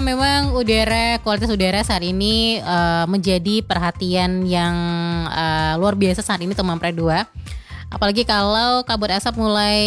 memang kualitas udara saat ini menjadi perhatian yang luar biasa saat ini teman Pre 2. Apalagi kalau kabut asap mulai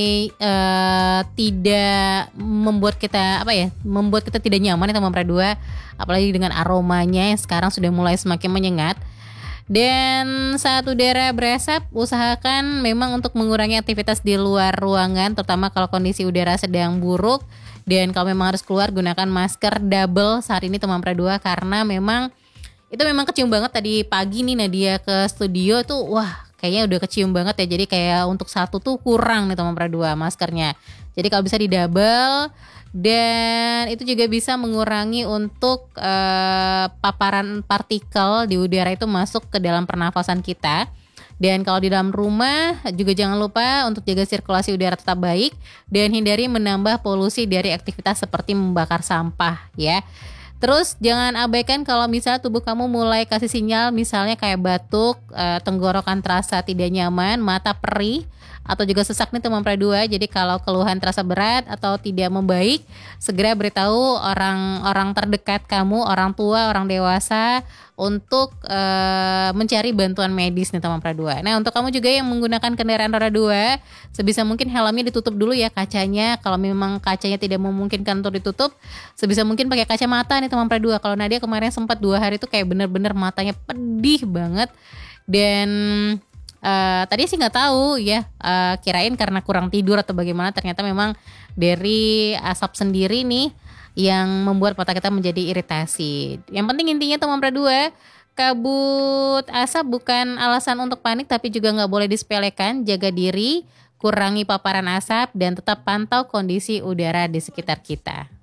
tidak membuat kita tidak nyaman ya teman Pre 2. Apalagi dengan aromanya yang sekarang sudah mulai semakin menyengat. Dan saat udara berasap, usahakan memang untuk mengurangi aktivitas di luar ruangan, terutama kalau kondisi udara sedang buruk. Dan kalau memang harus keluar, gunakan masker double saat ini teman Pre 2, karena memang itu memang kecium banget tadi pagi nih Nadia ke studio tuh, wah kayaknya udah kecium banget ya. Jadi kayak untuk satu tuh kurang nih teman Pre 2 maskernya. Jadi kalau bisa di double. Dan itu juga bisa mengurangi untuk paparan partikel di udara itu masuk ke dalam pernafasan kita. Dan kalau di dalam rumah juga jangan lupa untuk jaga sirkulasi udara tetap baik dan hindari menambah polusi dari aktivitas seperti membakar sampah ya. Terus jangan abaikan kalau misalnya tubuh kamu mulai kasih sinyal misalnya kayak batuk, tenggorokan terasa tidak nyaman, mata perih, atau juga sesak nih teman Pre 2. Jadi kalau keluhan terasa berat atau tidak membaik, segera beritahu orang terdekat kamu, orang tua, orang dewasa untuk mencari bantuan medis nih teman Pre 2. Nah, untuk kamu juga yang menggunakan kendaraan roda 2, sebisa mungkin helmnya ditutup dulu ya kacanya. Kalau memang kacanya tidak memungkinkan untuk ditutup, sebisa mungkin pakai kacamata nih teman Pre 2. Kalau Nadia kemarin sempat 2 hari itu kayak bener-bener matanya pedih banget. Dan tadi sih nggak tahu ya, kirain karena kurang tidur atau bagaimana, ternyata memang dari asap sendiri nih yang membuat mata kita menjadi iritasi. Yang penting intinya teman Pre 2, kabut asap bukan alasan untuk panik, tapi juga nggak boleh disepelekan. Jaga diri, kurangi paparan asap, dan tetap pantau kondisi udara di sekitar kita.